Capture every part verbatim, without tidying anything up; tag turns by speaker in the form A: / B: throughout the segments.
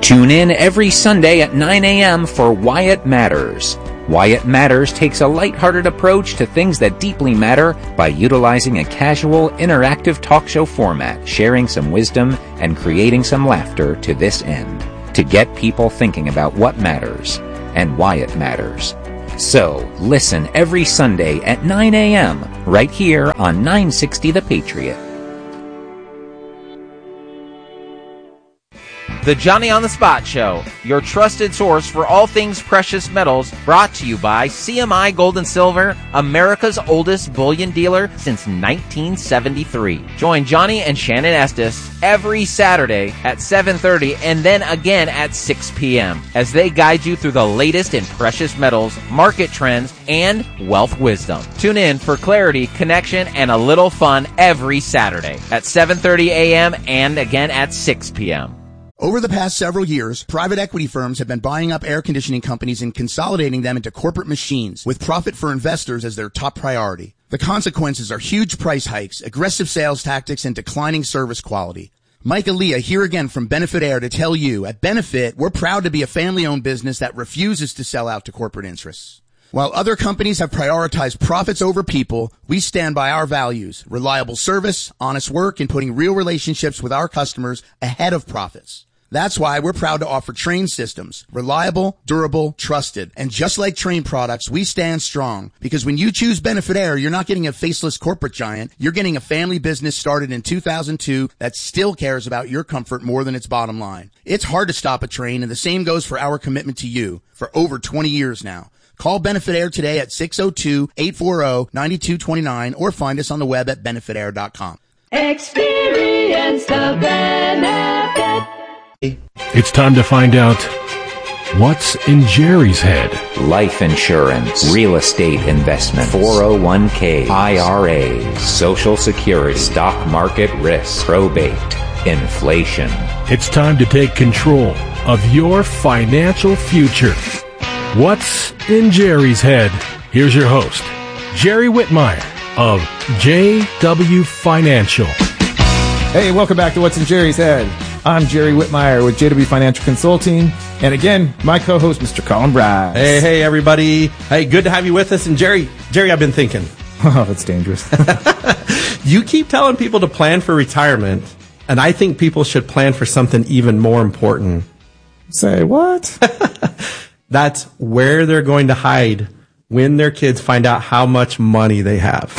A: Tune in every Sunday at nine a.m. for Why It Matters. Why It Matters takes a lighthearted approach to things that deeply matter by utilizing a casual, interactive talk show format, sharing some wisdom and creating some laughter to this end, to get people thinking about what matters and why it matters. So, listen every Sunday at nine a.m. right here on nine sixty The Patriot.
B: The Johnny on the Spot Show, your trusted source for all things precious metals, brought to you by C M I Gold and Silver, America's oldest bullion dealer since nineteen seventy-three. Join Johnny and Shannon Estes every Saturday at seven thirty and then again at six p.m. as they guide you through the latest in precious metals, market trends, and wealth wisdom. Tune in for clarity, connection, and a little fun every Saturday at seven thirty a.m. and again at six p.m.
C: Over the past several years, private equity firms have been buying up air conditioning companies and consolidating them into corporate machines with profit for investors as their top priority. The consequences are huge price hikes, aggressive sales tactics, and declining service quality. Mike Aaliyah here again from Benefit Air to tell you, at Benefit, we're proud to be a family-owned business that refuses to sell out to corporate interests. While other companies have prioritized profits over people, we stand by our values, reliable service, honest work, and putting real relationships with our customers ahead of profits. That's why we're proud to offer Trane systems, reliable, durable, trusted. And just like Trane products, we stand strong because when you choose Benefit Air, you're not getting a faceless corporate giant. You're getting a family business started in two thousand two that still cares about your comfort more than its bottom line. It's hard to stop a Trane, and the same goes for our commitment to you for over twenty years now. Call Benefit Air today at six oh two, eight four zero, nine two two nine or find us on the web at benefit air dot com.
D: Experience the benefit.
E: It's time to find out what's in Jerry's head.
A: Life insurance, real estate investment, four oh one k, I R As, Social Security, stock market risk, probate, inflation.
E: It's time to take control of your financial future. What's in Jerry's head? Here's your host, Jerry Whitmire of J W Financial.
F: Hey, welcome back to What's in Jerry's Head. I'm Jerry Whitmire with J W Financial Consulting. And again, my co-host, Mister Colin Bryce.
G: Hey, hey, everybody. Hey, good to have you with us. And Jerry, Jerry, I've been thinking.
F: Oh, that's dangerous.
G: You keep telling people to plan for retirement, and I think people should plan for something even more important.
F: Say what?
G: That's where they're going to hide when their kids find out how much money they have.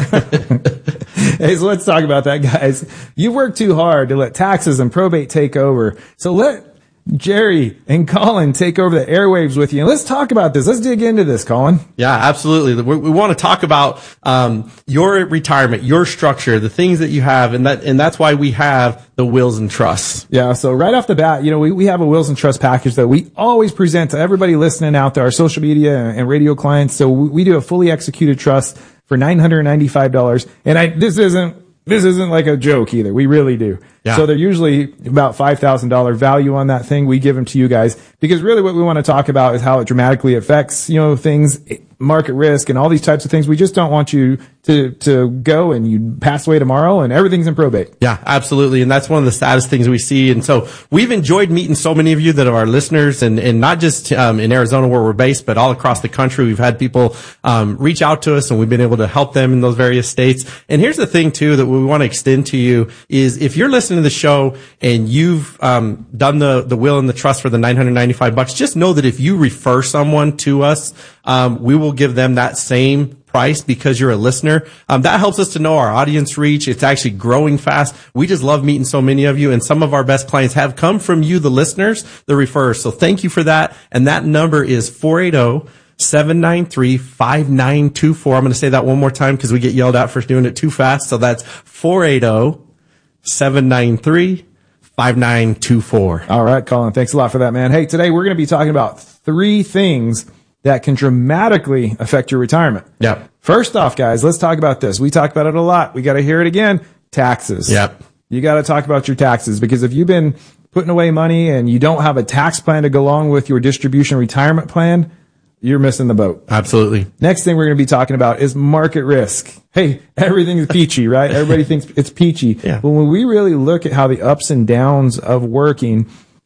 F: Hey, so let's talk about that, guys. You work too hard to let taxes and probate take over. So let Jerry and Colin take over the airwaves with you. And let's talk about this. Let's dig into this, Colin.
G: Yeah, absolutely. We, we want to talk about um, your retirement, your structure, the things that you have, and that and that's why we have the wills and trusts.
F: Yeah, so right off the bat, you know, we, we have a wills and trust package that we always present to everybody listening out there, our social media and radio clients. So we, we do a fully executed trust for nine hundred ninety-five dollars. And I this isn't this isn't like a joke either. We really do. Yeah. So they're usually about five thousand dollars value on that thing. We give them to you guys because really what we want to talk about is how it dramatically affects, you know, things, market risk and all these types of things. We just don't want you to, to go and you pass away tomorrow and everything's in probate.
G: Yeah, absolutely. And that's one of the saddest things we see. And so we've enjoyed meeting so many of you that are our listeners and, and not just, um, in Arizona where we're based, but all across the country. We've had people, um, reach out to us and we've been able to help them in those various states. And here's the thing too that we want to extend to you is if you're listening to the show and you've, um, done the, the will and the trust for the nine hundred ninety-five bucks, just know that if you refer someone to us, um, we will give them that same price because you're a listener. Um, that helps us to know our audience reach. It's actually growing fast. We just love meeting so many of you, and some of our best clients have come from you, the listeners, the referrers. So thank you for that. And that number is four eight zero, seven nine three, five nine two four. I'm going to say that one more time because we get yelled at for doing it too fast. So that's four eight zero, seven nine three, five nine two four.
F: All right, Colin. Thanks a lot for that, man. Hey, today we're going to be talking about three things that can dramatically affect your retirement.
G: Yep.
F: First off, guys, let's talk about this. We talk about it a lot. We got to hear it again. Taxes.
G: Yep.
F: You got to talk about your taxes because if you've been putting away money and you don't have a tax plan to go along with your distribution retirement plan, you're missing the boat.
G: Absolutely.
F: Next thing we're going to be talking about is market risk. Hey, everything is peachy, right? Everybody thinks it's peachy.
G: Yeah.
F: But when we really look at how the ups and downs of working,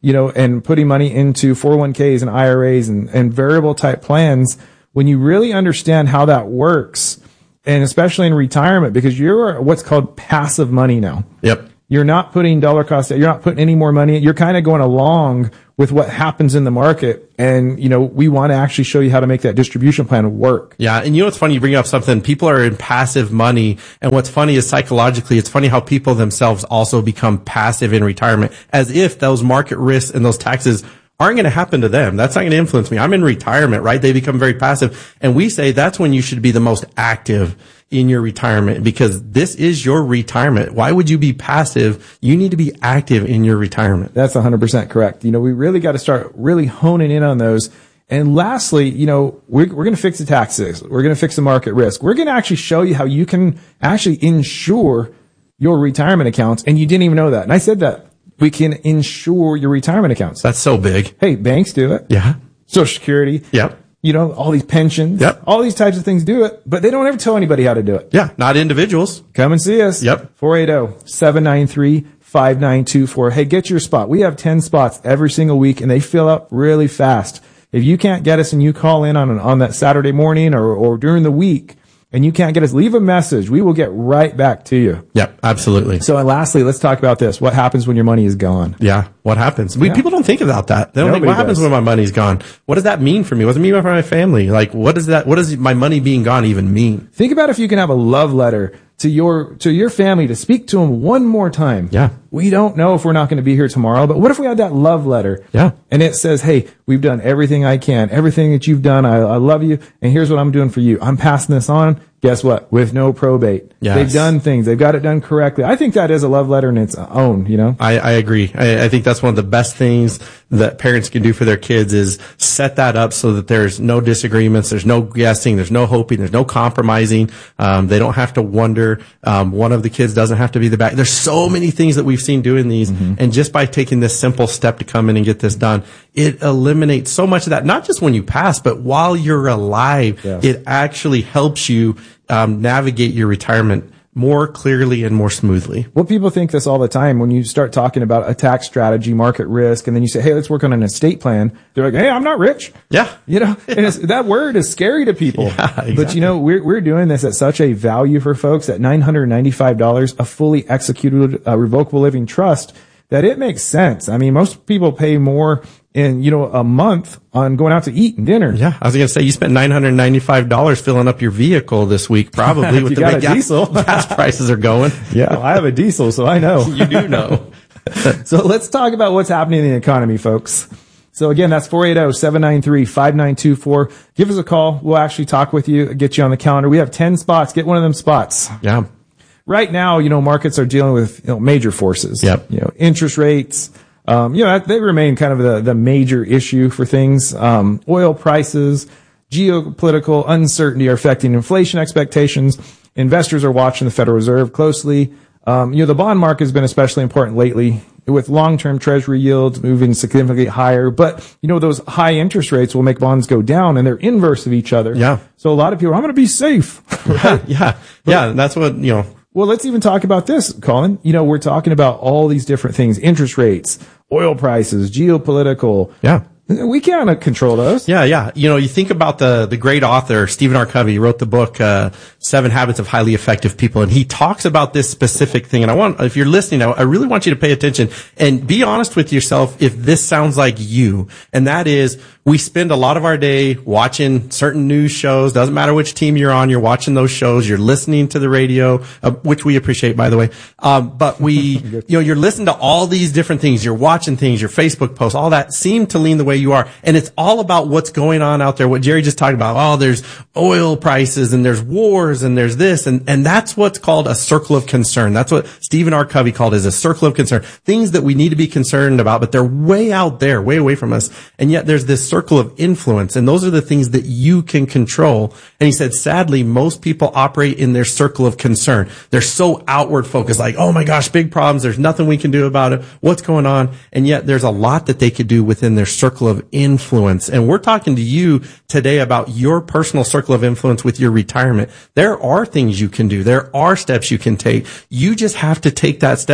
F: you know, and putting money into four oh one k's and I R As and, and variable type plans, when you really understand how that works, and especially in retirement, because you're what's called passive money now.
G: Yep.
F: You're not putting dollar cost, you're not putting any more money. You're kind of going along with what happens in the market. And, you know, we want to actually show you how to make that distribution plan work.
G: Yeah. And you know what's funny? You bring up something. People are in passive money. And what's funny is psychologically, it's funny how people themselves also become passive in retirement, as if those market risks and those taxes aren't going to happen to them. That's not going to influence me. I'm in retirement, right? They become very passive. And we say that's when you should be the most active in your retirement, because this is your retirement. Why would you be passive? You need to be active in your retirement.
F: That's one hundred percent correct. You know, we really got to start really honing in on those. And lastly, you know, we're, we're going to fix the taxes. We're going to fix the market risk. We're going to actually show you how you can actually insure your retirement accounts. And you didn't even know that. And I said that. We can insure your retirement accounts.
G: That's so big.
F: Hey, banks do it.
G: Yeah.
F: Social Security.
G: Yep.
F: You know, all these pensions.
G: Yep.
F: All these types of things do it, but they don't ever tell anybody how to do it.
G: Yeah. Not individuals.
F: Come and see us.
G: Yep.
F: four eight zero, seven nine three, five nine two four. Hey, get your spot. We have ten spots every single week, and they fill up really fast. If you can't get us and you call in on an, on that Saturday morning or, or during the week, and you can't get us, leave a message. We will get right back to you.
G: Yep, absolutely.
F: So, and lastly, let's talk about this. What happens when your money is gone?
G: Yeah, what happens? We,
F: Yeah.
G: People don't think about that. They don't
F: Nobody
G: think, what happens
F: does.
G: when my money's gone? What does that mean for me? What does it mean for my family? Like, what does that, what does my money being gone even mean?
F: Think about if you can have a love letter to your to your family, to speak to them one more time.
G: Yeah.
F: We don't know if we're not going to be here tomorrow, but what if we had that love letter?
G: Yeah.
F: And it says, hey, we've done everything I can. Everything that you've done, I, I love you, and here's what I'm doing for you. I'm passing this on. Guess what? With no probate.
G: Yes.
F: They've done things. They've got it done correctly. I think that is a love letter in its own, you know?
G: I, I agree. I, I think that's one of the best things that parents can do for their kids is set that up so that there's no disagreements, there's no guessing, there's no hoping, there's no compromising. Um, they don't have to wonder. Um, one of the kids doesn't have to be the back. There's so many things that we've seen doing these. Mm-hmm. And just by taking this simple step to come in and get this done, it eliminates so much of that, not just when you pass, but while you're alive.
F: Yeah.
G: It actually helps you um, navigate your retirement more clearly and more smoothly.
F: Well, people think this all the time when you start talking about a tax strategy, market risk, and then you say, hey, let's work on an estate plan. They're like, hey, I'm not rich.
G: Yeah.
F: You know, and it's, that word is scary to people.
G: Yeah, exactly.
F: But you know, we're, we're doing this at such a value for folks at nine hundred ninety-five dollars, a fully executed uh, revocable living trust, that it makes sense. I mean, most people pay more in, you know, a month on going out to eat and dinner.
G: Yeah, I was going to say you spent nine hundred ninety-five dollars filling up your vehicle this week, probably with
F: You
G: the
F: got
G: way
F: a
G: gas,
F: diesel.
G: gas prices are going.
F: Yeah, I have a diesel, so I know.
G: You do know.
F: So let's talk about what's happening in the economy, folks. So again, that's four eight zero, seven nine three, five nine two four. Give us a call. We'll actually talk with you, get you on the calendar. We have ten spots. Get one of them spots.
G: Yeah.
F: Right now, you know, markets are dealing with, you know, major forces.
G: Yep.
F: You know, interest rates, um, you know, they remain kind of the, the major issue for things. Um, oil prices, geopolitical uncertainty are affecting inflation expectations. Investors are watching the Federal Reserve closely. Um, you know, the bond market has been especially important lately with long-term treasury yields moving significantly higher. But, you know, those high interest rates will make bonds go down, and they're inverse of each other.
G: Yeah.
F: So a lot of people, I'm going to be safe.
G: Right? Yeah. Yeah. And that's what, you know.
F: Well, let's even talk about this, Colin. You know, we're talking about all these different things, interest rates, oil prices, geopolitical.
G: Yeah.
F: We can't control those.
G: Yeah, yeah. You know, you think about the the great author Stephen R. Covey. He wrote the book uh, Seven Habits of Highly Effective People, and he talks about this specific thing. And I want, if you're listening, I, I really want you to pay attention and be honest with yourself if this sounds like you. And that is, we spend a lot of our day watching certain news shows. Doesn't matter which team you're on, you're watching those shows. You're listening to the radio, uh, which we appreciate, by the way. Um, but we, you know, you're listening to all these different things. You're watching things. Your Facebook posts, all that seem to lean the way you are. And it's all about what's going on out there. What Jerry just talked about. Oh, there's oil prices and there's wars and there's this. And, and that's what's called a circle of concern. That's what Stephen R. Covey called as a circle of concern. Things that we need to be concerned about, but they're way out there, way away from us. And yet there's this circle of influence. And those are the things that you can control. And he said, sadly, most people operate in their circle of concern. They're so outward focused, like, oh my gosh, big problems. There's nothing we can do about it. What's going on? And yet there's a lot that they could do within their circle of influence. And we're talking to you today about your personal circle of influence with your retirement. There are things you can do. There are steps you can take. You just have to take that step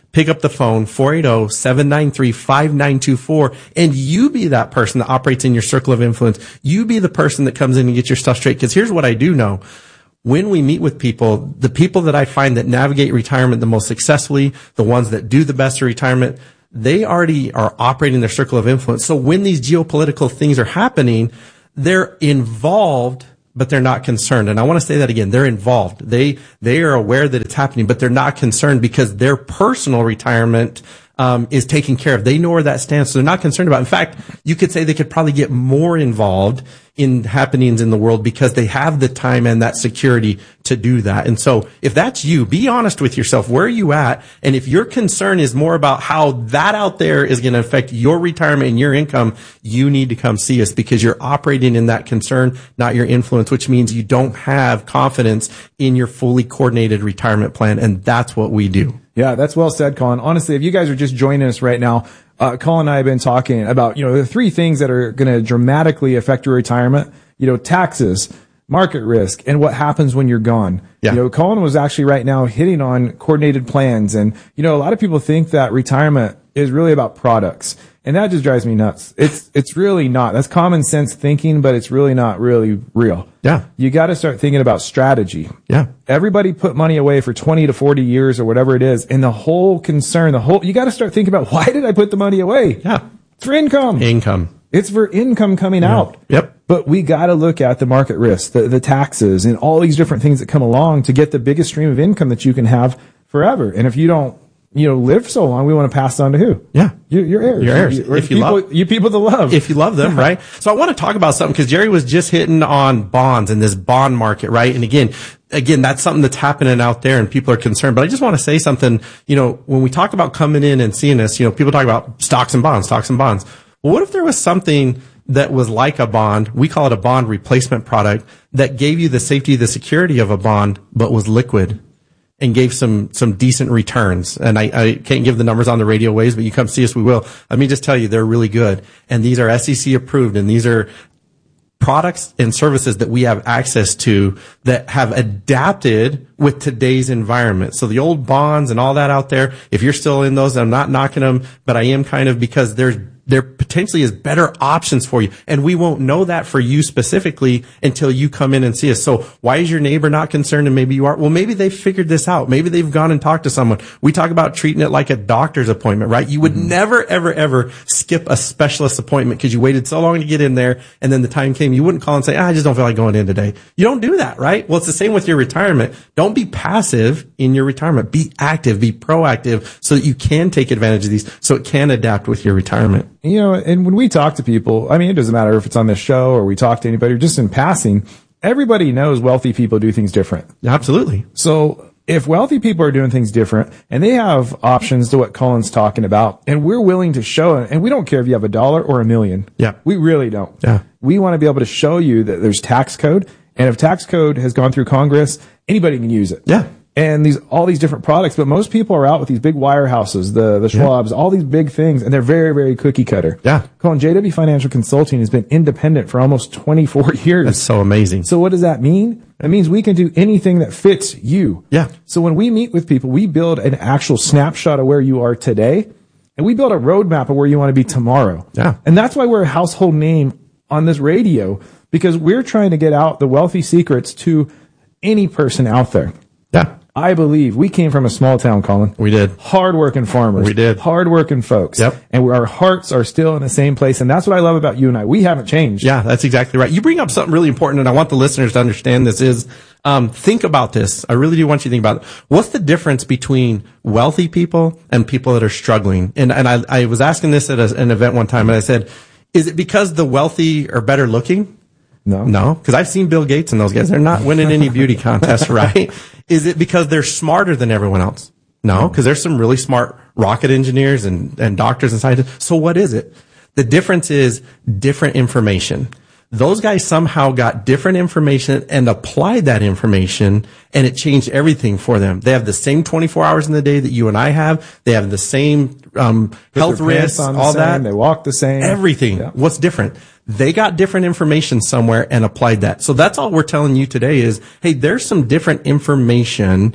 G: pick up the phone, four eight zero, seven nine three, five nine two four, and you be that person that operates in your circle of influence. You be the person that comes in and gets your stuff straight. Because here's what I do know. When we meet with people, the people that I find that navigate retirement the most successfully, the ones that do the best in retirement, they already are operating their circle of influence. So when these geopolitical things are happening, they're involved, but they're not concerned. And I want to say that again. They're involved. They, they are aware that it's happening, but they're not concerned because their personal retirement, um, is taken care of. They know where that stands. So they're not concerned about it. In fact, you could say they could probably get more involved in happenings in the world because they have the time and that security to do that. And so if that's you, be honest with yourself. Where are you at? And if your concern is more about how that out there is going to affect your retirement and your income, you need to come see us because you're operating in that concern, not your influence, which means you don't have confidence in your fully coordinated retirement plan. And that's what we do.
F: Yeah, that's well said, Colin. Honestly, if you guys are just joining us right now, Uh, Colin and I have been talking about, you know, the three things that are going to dramatically affect your retirement, you know, taxes, market risk, and what happens when you're gone.
G: Yeah.
F: You know, Colin was actually right now hitting on coordinated plans. And, you know, a lot of people think that retirement is really about products. And that just drives me nuts. It's, it's really not. That's common sense thinking, but it's really not really real.
G: Yeah.
F: You got to start thinking about strategy.
G: Yeah.
F: Everybody put money away for twenty to forty years or whatever it is. And the whole concern, the whole, you got to start thinking about why did I put the money away?
G: Yeah.
F: It's for income.
G: Income.
F: It's for income coming
G: Yeah.
F: out.
G: Yep.
F: But we got to look at the market risk, the, the taxes, and all these different things that come along to get the biggest stream of income that you can have forever. And if you don't, you know, live so long, we want to pass it on to who?
G: Yeah.
F: Your, your heirs.
G: Your heirs.
F: You,
G: If you
F: people,
G: love-
F: you people to love.
G: If you love them, right? So I want to talk about something because Jerry was just hitting on bonds and this bond market, right? And again, again, that's something that's happening out there and people are concerned. But I just want to say something, you know, when we talk about coming in and seeing us, you know, people talk about stocks and bonds, stocks and bonds. Well, what if there was something that was like a bond? We call it a bond replacement product that gave you the safety, the security of a bond, but was liquid and gave some, some decent returns. And I, I can't give the numbers on the radio waves, but you come see us, we will. Let me just tell you, they're really good. And these are S E C approved, and these are products and services that we have access to that have adapted with today's environment. So the old bonds and all that out there, if you're still in those, I'm not knocking them, but I am kind of because there's there potentially is better options for you. And we won't know that for you specifically until you come in and see us. So why is your neighbor not concerned and maybe you are? Well, maybe they've figured this out. Maybe they've gone and talked to someone. We talk about treating it like a doctor's appointment, right? You would mm-hmm. never, ever, ever skip a specialist appointment because you waited so long to get in there. And then the time came, you wouldn't call and say, ah, I just don't feel like going in today. You don't do that, right? Well, it's the same with your retirement. Don't be passive in your retirement. Be active, be proactive so that you can take advantage of these, so it can adapt with your retirement.
F: You know, and when we talk to people, I mean, it doesn't matter if it's on this show or we talk to anybody or just in passing, everybody knows wealthy people do things different.
G: Absolutely.
F: So if wealthy people are doing things different and they have options to what Colin's talking about, and we're willing to show it, and we don't care if you have a dollar or a million.
G: Yeah.
F: We really don't.
G: Yeah.
F: We want to be able to show you that there's tax code, and if tax code has gone through Congress, anybody can use it.
G: Yeah.
F: And these, all these different products, but most people are out with these big wirehouses, the, the Schwabs, yeah. all these big things, and they're very, very cookie cutter.
G: Yeah.
F: Colin, J W Financial Consulting has been independent for almost twenty-four years.
G: That's so amazing.
F: So what does that mean? That means we can do anything that fits you.
G: Yeah.
F: So when we meet with people, we build an actual snapshot of where you are today, and we build a roadmap of where you want to be tomorrow.
G: Yeah.
F: And that's why we're a household name on this radio, because we're trying to get out the wealthy secrets to any person out there.
G: Yeah.
F: I believe we came from a small town, Colin.
G: We did.
F: Hardworking farmers.
G: We did.
F: Hardworking folks.
G: Yep.
F: And our hearts are still in the same place. And that's what I love about you and I. We haven't changed.
G: Yeah, that's exactly right. You bring up something really important, and I want the listeners to understand this is, um, think about this. I really do want you to think about it. What's the difference between wealthy people and people that are struggling? And, and I, I was asking this at a, an event one time, and I said, is it because the wealthy are better looking?
F: No.
G: No, because I've seen Bill Gates and those guys. They're not winning any beauty contests, right? Is it because they're smarter than everyone else? No, because there's some really smart rocket engineers and, and doctors and scientists. So what is it? The difference is different information. Those guys somehow got different information and applied that information, and it changed everything for them. They have the same twenty-four hours in the day that you and I have. They have the same um, health risks, all that.
F: They walk the same.
G: Everything.
F: Yeah.
G: What's different? They got different information somewhere and applied that. So that's all we're telling you today is, hey, there's some different information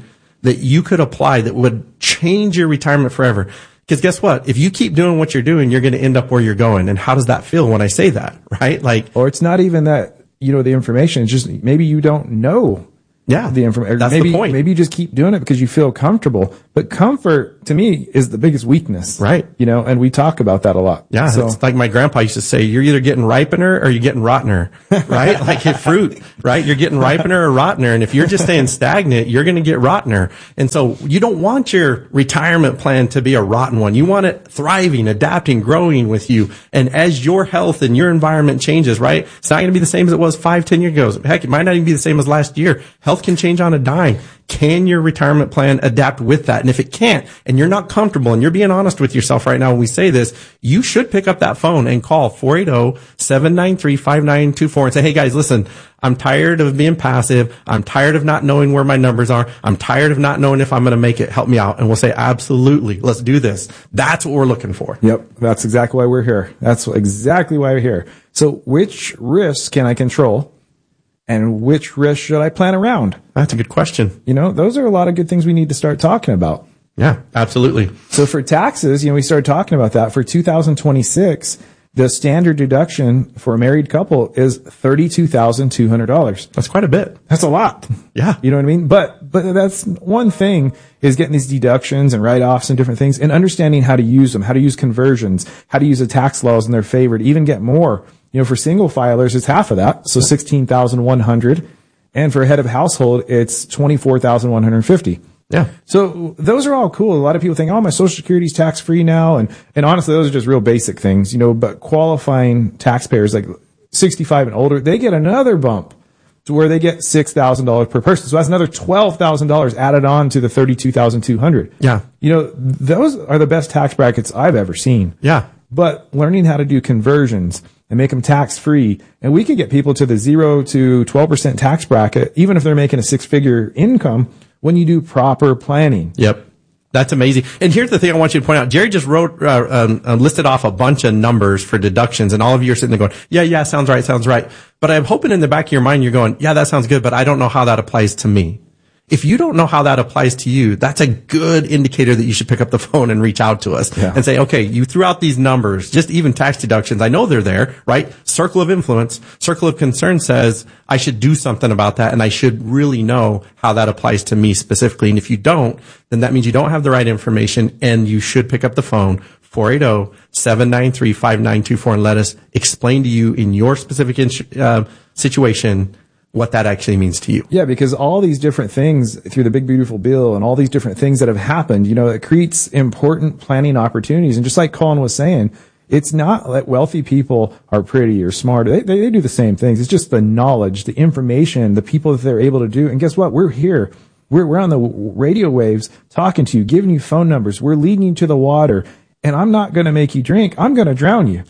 G: that you could apply that would change your retirement forever? Because guess what? If you keep doing what you're doing, you're going to end up where you're going. And how does that feel when I say that, right? Like,
F: or it's not even that, you know, the information. It's just maybe you don't know.
G: Yeah,
F: the information.
G: That's
F: maybe,
G: the point.
F: Maybe you just keep doing it because you feel comfortable. But comfort, to me, is the biggest weakness.
G: Right.
F: You know, and we talk about that a lot.
G: Yeah.
F: So,
G: it's like my grandpa used to say, you're either getting ripener or you're getting rottener, right? Like in fruit, right? You're getting ripener or rottener. And if you're just staying stagnant, you're going to get rottener. And so you don't want your retirement plan to be a rotten one. You want it thriving, adapting, growing with you. And as your health and your environment changes, right? It's not going to be the same as it was five, ten years ago. Heck, it might not even be the same as last year. Health can change on a dime. Can your retirement plan adapt with that? And if it can't, and you're not comfortable, and you're being honest with yourself right now when we say this, you should pick up that phone and call four eight zero, seven nine three, five nine two four and say, hey guys, listen, I'm tired of being passive. I'm tired of not knowing where my numbers are. I'm tired of not knowing if I'm going to make it. Help me out. And we'll say, absolutely, let's do this. That's what we're looking for.
F: Yep. That's exactly why we're here. That's exactly why we're here. So which risks can I control? And which risk should I plan around?
G: That's a good question.
F: You know, those are a lot of good things we need to start talking about.
G: Yeah, absolutely.
F: So for taxes, you know, we started talking about that. For two thousand twenty-six, the standard deduction for a married couple is thirty-two thousand two hundred dollars.
G: That's quite a bit.
F: That's a lot.
G: Yeah.
F: You know what I mean? But, but that's one thing is getting these deductions and write-offs and different things and understanding how to use them, how to use conversions, how to use the tax laws in their favor to even get more. You know, for single filers, it's half of that. So sixteen thousand one hundred. And for a head of household, it's twenty-four thousand one hundred fifty.
G: Yeah.
F: So those are all cool. A lot of people think, oh, my Social Security is tax free now. And, and honestly, those are just real basic things, you know, but qualifying taxpayers like sixty-five and older, they get another bump to where they get six thousand dollars per person. So that's another twelve thousand dollars added on to the thirty-two thousand two hundred.
G: Yeah.
F: You know, those are the best tax brackets I've ever seen.
G: Yeah.
F: But learning how to do conversions and make them tax free. And we could get people to the zero to twelve percent tax bracket, even if they're making a six figure income when you do proper planning.
G: Yep. That's amazing. And here's the thing I want you to point out. Jerry just wrote, uh, um, uh, listed off a bunch of numbers for deductions, and all of you are sitting there going, yeah, yeah, sounds right, sounds right. But I'm hoping in the back of your mind, you're going, yeah, that sounds good, but I don't know how that applies to me. If you don't know how that applies to you, that's a good indicator that you should pick up the phone and reach out to us.
F: Yeah.
G: And say, okay, you threw out these numbers, just even tax deductions. I know they're there, right? Circle of influence, circle of concern says I should do something about that, and I should really know how that applies to me specifically. And if you don't, then that means you don't have the right information, and you should pick up the phone, four eight zero, seven nine three, five nine two four, and let us explain to you in your specific ins- uh, situation what that actually means to you.
F: Yeah, because all these different things through the Big Beautiful Bill and all these different things that have happened, you know, it creates important planning opportunities. And just like Colin was saying, it's not that wealthy people are pretty or smart. They, they, they do the same things. It's just the knowledge, the information, the people that they're able to do. And guess what? We're here. We're, we're on the radio waves talking to you, giving you phone numbers. We're leading you to the water. And I'm not going to make you drink. I'm going to drown you.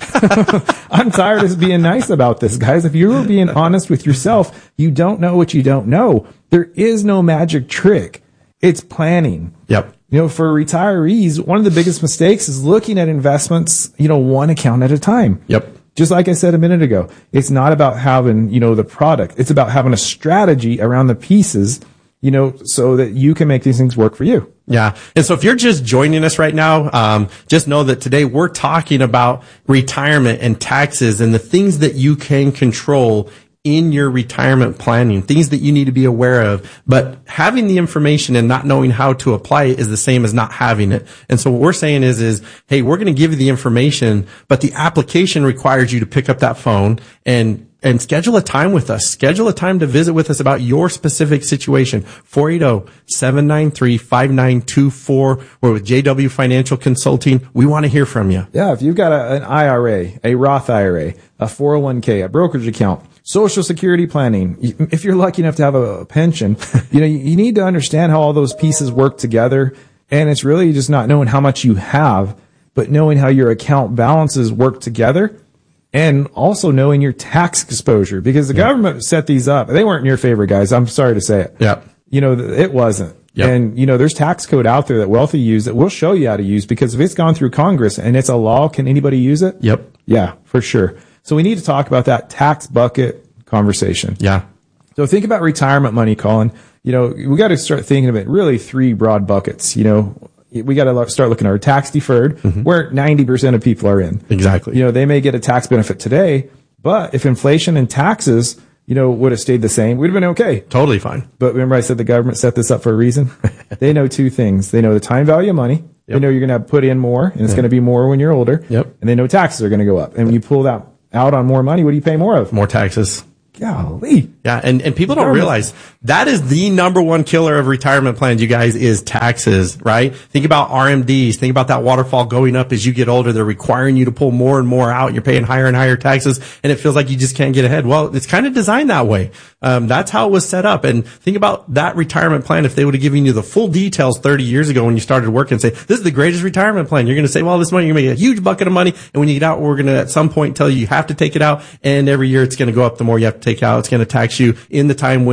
F: I'm tired of being nice about this, guys. If you're being honest with yourself, you don't know what you don't know. There is no magic trick. It's planning.
G: Yep.
F: You know, for retirees, one of the biggest mistakes is looking at investments, you know, one account at a time.
G: Yep.
F: Just like I said a minute ago, it's not about having, you know, the product. It's about having a strategy around the pieces, you know, so that you can make these things work for you.
G: Yeah. And so if you're just joining us right now, um, just know that today we're talking about retirement and taxes and the things that you can control in your retirement planning, things that you need to be aware of. But having the information and not knowing how to apply it is the same as not having it. And so what we're saying is, is, hey, we're going to give you the information, but the application requires you to pick up that phone and And schedule a time with us. Schedule a time to visit with us about your specific situation. four eight zero, seven nine three, five nine two four. We're with J W Financial Consulting. We want to hear from you.
F: Yeah, if you've got a, an I R A, a Roth I R A, a four oh one k, a brokerage account, Social Security planning, if you're lucky enough to have a pension, you know, you need to understand how all those pieces work together. And it's really just not knowing how much you have, but knowing how your account balances work together. And also knowing your tax exposure, because the yeah. government set these up. They weren't in your favor, guys. I'm sorry to say it.
G: Yeah.
F: You know, it wasn't. Yep. And, you know, there's tax code out there that wealthy use that we'll show you how to use, because if it's gone through Congress and it's a law, can anybody use it?
G: Yep.
F: Yeah, for sure. So we need to talk about that tax bucket conversation.
G: Yeah.
F: So think about retirement money, Colin. You know, we got to start thinking of it really three broad buckets. You know, we got to start looking at our tax deferred, mm-hmm. where ninety percent of people are in.
G: Exactly.
F: You know, they may get a tax benefit today, but if inflation and taxes, you know, would have stayed the same, we'd have been okay.
G: Totally fine.
F: But remember I said the government set this up for a reason? They know two things. They know the time value of money. Yep. They know you're going to have put in more, and it's yep. going to be more when you're older.
G: Yep.
F: And they know taxes are going to go up. And when you pull that out on more money, what do you pay more of?
G: More taxes.
F: Golly.
G: Yeah, and, and people don't realize that is the number one killer of retirement plans, you guys, is taxes, right? Think about R M Ds. Think about that waterfall going up as you get older. They're requiring you to pull more and more out. You're paying higher and higher taxes, and it feels like you just can't get ahead. Well, it's kind of designed that way. Um, that's how it was set up. And think about that retirement plan. If they would have given you the full details thirty years ago when you started working and say, this is the greatest retirement plan, you're going to say, well, this money, you're going to make a huge bucket of money. And when you get out, we're going to at some point tell you you have to take it out. And every year it's going to go up the more you have to take out. It's going to tax you in the time when